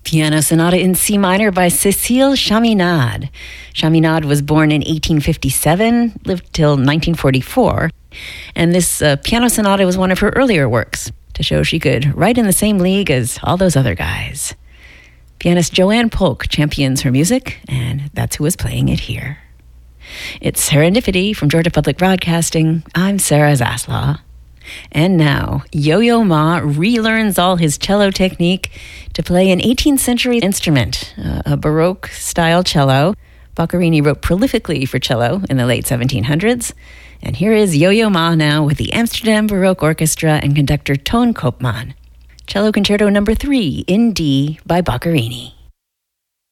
Piano Sonata in C minor by Cécile Chaminade. Chaminade was born in 1857, lived till 1944, and this piano sonata was one of her earlier works to show she could write in the same league as all those other guys. Pianist Joanne Polk champions her music, and that's who is playing it here. It's Serendipity from Georgia Public Broadcasting. I'm Sarah Zaslaw. And now, Yo-Yo Ma relearns all his cello technique to play an 18th century instrument, a Baroque-style cello. Boccherini wrote prolifically for cello in the late 1700s. And here is Yo-Yo Ma now with the Amsterdam Baroque Orchestra and conductor Toon Koopman. Cello Concerto No. 3 in D by Boccherini.